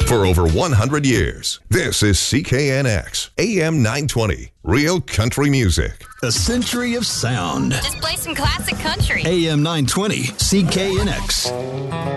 For over 100 years, this is CKNX, AM 920, Real Country Music. A century of sound. Just play some classic country. AM 920, CKNX.